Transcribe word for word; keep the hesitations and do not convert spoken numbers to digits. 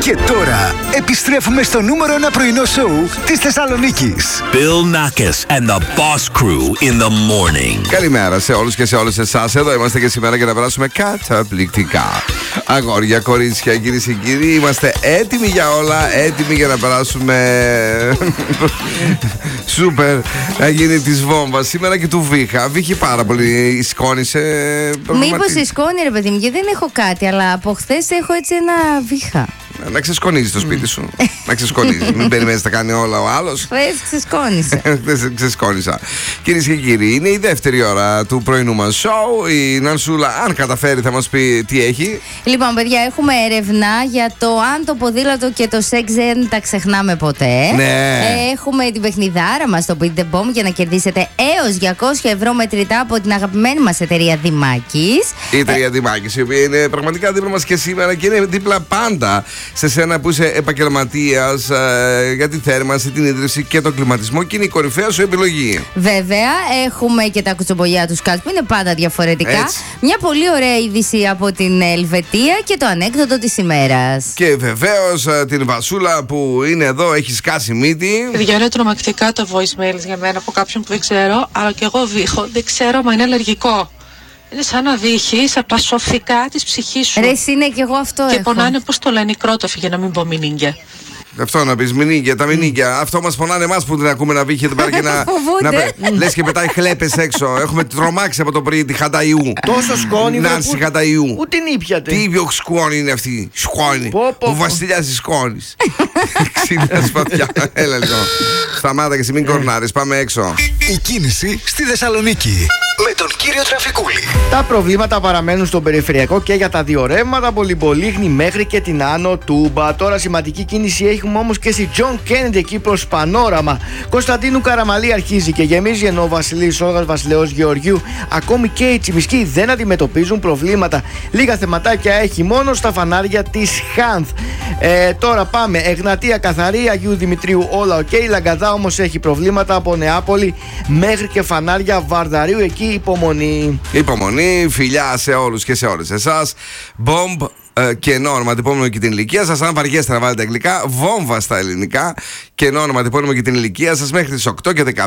Και τώρα επιστρέφουμε στο νούμερο ένα πρωινό σοου της Θεσσαλονίκης. Bill Nackis and the Boss Crew in the morning. Καλημέρα σε όλους και σε όλες εσάς. Εδώ είμαστε και σήμερα για να περάσουμε καταπληκτικά. Αγόρια, κορίτσια, κυρίες και κύριοι, είμαστε έτοιμοι για όλα. Έτοιμοι για να περάσουμε σούπερ, να γίνει της βόμβας. Σήμερα και του Βίχα. Βίχη πάρα πολύ σκόνησε. Μήπως η σκόνη, ρε παιδί μου, γιατί δεν έχω κάτι, αλλά από χθες έχω έτσι ένα Βίχα. Να ξεσκονίζεις το σπίτι σου. Να ξεσκονίζεις. Μην περιμένεις να κάνει όλα ο άλλος. Χθες ξεσκόνησα. Χθες ξεσκόνισα. Κυρίες και κύριοι, είναι η δεύτερη ώρα του πρωινού μας σοου. Η Νανσούλα, αν καταφέρει, θα μας πει τι έχει. Λοιπόν, παιδιά, έχουμε έρευνα για το αν το ποδήλατο και το σεξ δεν τα ξεχνάμε ποτέ. Ναι. Έχουμε την παιχνιδάρα μας, το Beat the Bomb, για να κερδίσετε έως διακόσια ευρώ μετρητά από την αγαπημένη μας εταιρεία Δημάκης. Η εταιρεία Δημάκης, η οποία είναι πραγματικά δίπλα μας και σήμερα και είναι δίπλα πάντα σε σένα που είσαι επαγγελματίας ε, για τη θέρμανση, την ίδρυση και τον κλιματισμό και είναι η κορυφαία σου επιλογή. Βέβαια, έχουμε και τα κουτσομπολιά του Σκάτ που είναι πάντα διαφορετικά. Έτσι. Μια πολύ ωραία είδηση από την Ελβετία και το ανέκδοτο της ημέρας. Και βεβαίως ε, την Βασούλα που είναι εδώ, έχει σκάσει μύτη. Παιδιά, είναι τρομακτικά τα voicemails για μένα από κάποιον που δεν ξέρω, αλλά και εγώ βήχω. Δεν ξέρω, μα είναι αλλεργικό. Είναι σαν να βύχεις από τα σοφικά της ψυχής σου. Ρε, είναι και εγώ αυτό και έχω. πονάνε, πώς το λένε, οι κρότοφοι, για να μην πω μηνύγκια. Αυτό να πεις, μηνύγκια, τα μηνύγκια. Αυτό μας πονάνε εμάς που δεν ακούμε να βύχει. Δεν και να, να λες και πετάει χλέπες έξω. Έχουμε τρομάξει από το πρωί τη Χανταϊού. Τόσο σκόνη, Να στη Χανταϊού. Ούτε νύπιατε. Τι πιο σκόνη είναι αυτή. Σκόνη. Πω, πω, Ο πω. βασιλιάς της σκόνης. Ξύλινα σπαθιά. Έλα λίγο. Σταμάτα και εσύ, μην κορνάρεις. Πάμε έξω. Η κίνηση στη Θεσσαλονίκη με τον κύριο Τραφικούλη. Τα προβλήματα παραμένουν στον περιφερειακό και για τα δύο ρεύματα από Λιμπολίχνη μέχρι και την Άνω Τούμπα. Τώρα σημαντική κίνηση έχουμε όμως και στη Τζον Κέννιντι εκεί προς Πανόραμα. Κωνσταντίνου Καραμαλή αρχίζει και γεμίζει, ενώ ο Βασιλής Όλγας Βασιλέως Γεωργίου ακόμη και οι Τσιμισκοί δεν αντιμετωπίζουν προβλήματα. Λίγα θεματάκια έχει μόνο στα φανάρια της Χάνθ. Ε, τώρα πάμε Εγνατία καθαρή, Αγίου Δημητρίου όλα οκ. Okay. Λαγκαδά όμως έχει προβλήματα από Νεάπολη μέχρι και φανάρια Βαρδαρίου, εκεί υπομονή. Υπομονή, φιλιά σε όλους και σε όλες εσάς. Bomb ε, κενό ονοματεπώνυμο και την ηλικία σας. Αν βαριέστε να βάλετε αγγλικά, βόμβα στα ελληνικά. Κενό ονοματεπώνυμο και την ηλικία σας μέχρι τις οκτώ και δεκαπέντε.